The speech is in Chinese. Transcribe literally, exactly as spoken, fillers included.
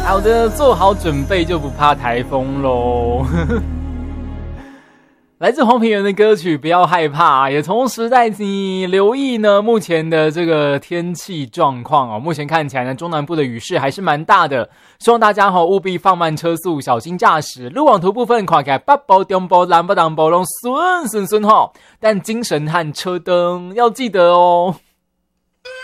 好的，做好准备就不怕台风咯。来自黄品源的歌曲不要害怕，也同时带你留意呢目前的这个天气状况哦。目前看起来呢，中南部的雨势还是蛮大的，希望大家哦务必放慢车速，小心驾驶。路网图部分看起来北部、中部、南部、东部都顺顺顺吼，但精神和车灯要记得哦。